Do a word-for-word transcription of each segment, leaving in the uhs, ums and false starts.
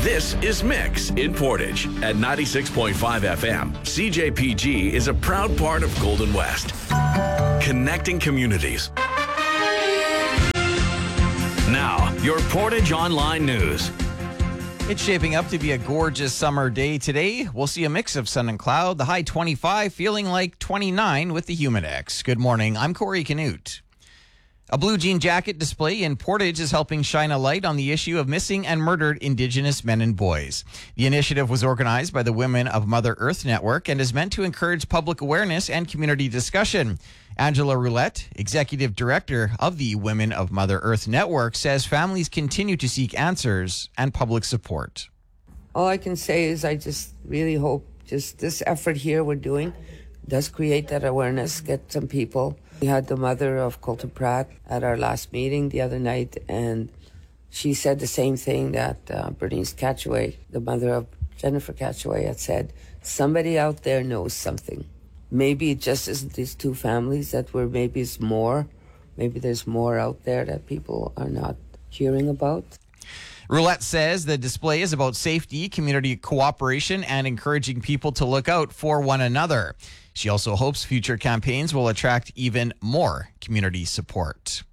This is Mix in Portage at ninety-six point five F M. C J P G is a proud part of Golden West, connecting communities. Now, your Portage Online News. It's shaping up to be a gorgeous summer day today. We'll see a mix of sun and cloud. The high twenty-five, feeling like twenty-nine with the Humidex. Good morning. I'm Corey Canute. A blue jean jacket display in Portage is helping shine a light on the issue of missing and murdered Indigenous men and boys. The initiative was organized by the Women of Mother Earth Network and is meant to encourage public awareness and community discussion. Angela Roulette, Executive Director of the Women of Mother Earth Network, says families continue to seek answers and public support. All I can say is I just really hope just this effort here we're doing does create that awareness, get some people. We had the mother of Colton Pratt at our last meeting the other night, and she said the same thing that uh, Bernice Catchaway, the mother of Jennifer Catchaway, had said. Somebody out there knows something. Maybe it just isn't these two families that were, maybe it's more. Maybe there's more out there that people are not hearing about. Roulette says the display is about safety, community cooperation, and encouraging people to look out for one another. She also hopes future campaigns will attract even more community support.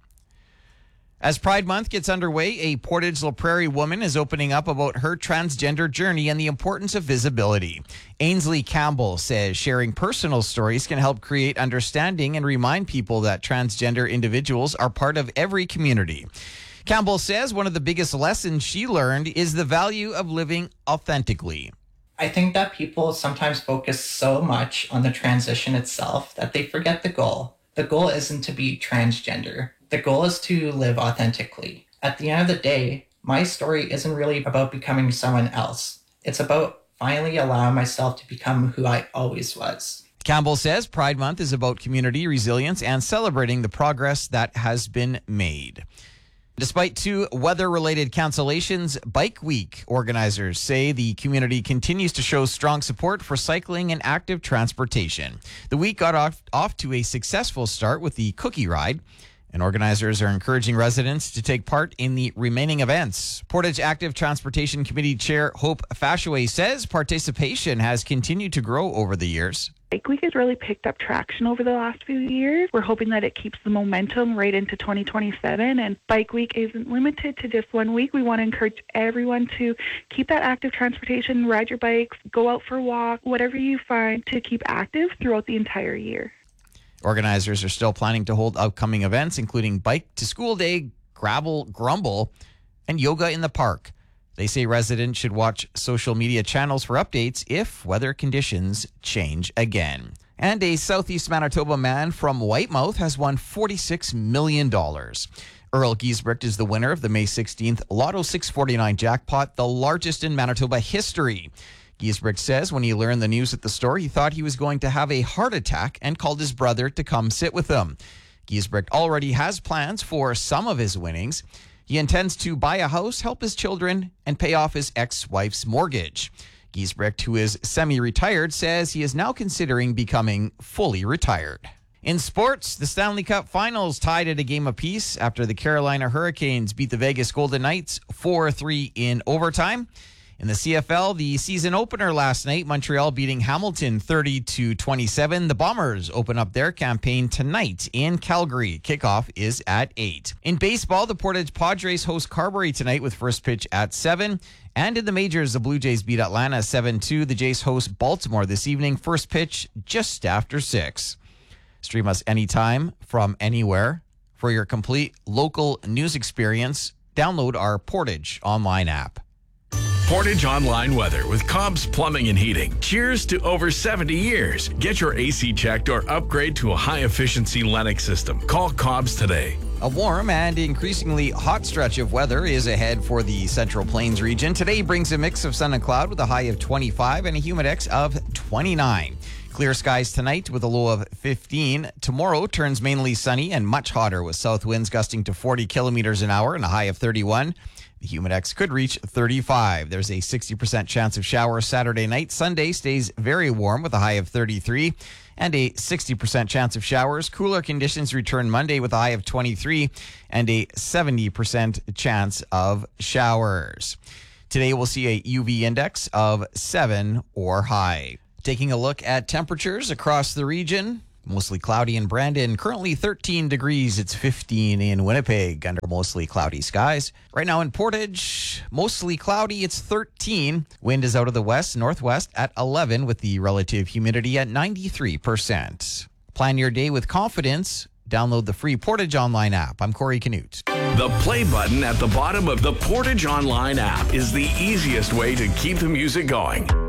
As Pride Month gets underway, a Portage La Prairie woman is opening up about her transgender journey and the importance of visibility. Ainsley Campbell says sharing personal stories can help create understanding and remind people that transgender individuals are part of every community. Campbell says one of the biggest lessons she learned is the value of living authentically. I think that people sometimes focus so much on the transition itself that they forget the goal. The goal isn't to be transgender. The goal is to live authentically. At the end of the day, my story isn't really about becoming someone else. It's about finally allowing myself to become who I always was. Campbell says Pride Month is about community resilience and celebrating the progress that has been made. Despite two weather-related cancellations, Bike Week organizers say the community continues to show strong support for cycling and active transportation. The week got off, off to a successful start with the Cookie Ride, and organizers are encouraging residents to take part in the remaining events. Portage Active Transportation Committee Chair Hope Fashaway says participation has continued to grow over the years. Bike Week has really picked up traction over the last few years. We're hoping that it keeps the momentum right into twenty twenty-seven. And Bike Week isn't limited to just one week. We want to encourage everyone to keep that active transportation, ride your bikes, go out for a walk, whatever you find to keep active throughout the entire year. Organizers are still planning to hold upcoming events, including Bike to School Day, Gravel Grumble, and Yoga in the Park. They say residents should watch social media channels for updates if weather conditions change again. And a Southeast Manitoba man from Whitemouth has won forty-six million dollars. Earl Giesbrecht is the winner of the May sixteenth Lotto six forty-nine jackpot, the largest in Manitoba history. Giesbrecht says when he learned the news at the store, he thought he was going to have a heart attack and called his brother to come sit with him. Giesbrecht already has plans for some of his winnings. He intends to buy a house, help his children, and pay off his ex-wife's mortgage. Giesbrecht, who is semi-retired, says he is now considering becoming fully retired. In sports, the Stanley Cup Finals tied at a game apiece after the Carolina Hurricanes beat the Vegas Golden Knights four three in overtime. In the C F L, the season opener last night, Montreal beating Hamilton thirty to twenty-seven. The Bombers open up their campaign tonight in Calgary. Kickoff is at eight. In baseball, the Portage Padres host Carberry tonight with first pitch at seven. And in the majors, the Blue Jays beat Atlanta seven two. The Jays host Baltimore this evening. First pitch just after six. Stream us anytime from anywhere. For your complete local news experience, download our Portage online app. Portage Online Weather with Cobb's Plumbing and Heating. Cheers to over seventy years. Get your A C checked or upgrade to a high-efficiency Lennox system. Call Cobb's today. A warm and increasingly hot stretch of weather is ahead for the Central Plains region. Today brings a mix of sun and cloud with a high of twenty-five and a humidex of twenty-nine. Clear skies tonight with a low of fifteen. Tomorrow turns mainly sunny and much hotter with south winds gusting to forty kilometers an hour and a high of thirty-one. The humidex could reach thirty-five. There's a sixty percent chance of showers Saturday night. Sunday stays very warm with a high of thirty-three and a sixty percent chance of showers. Cooler conditions return Monday with a high of twenty-three and a seventy percent chance of showers. Today we'll see a U V index of seven or high. Taking a look at temperatures across the region. Mostly cloudy in Brandon, currently thirteen degrees. It's fifteen in Winnipeg under mostly cloudy skies. Right now in Portage, mostly cloudy. It's thirteen. Wind is out of the west, northwest at eleven with the relative humidity at ninety-three percent. Plan your day with confidence. Download the free Portage Online app. I'm Corey Canute. The play button at the bottom of the Portage Online app is the easiest way to keep the music going.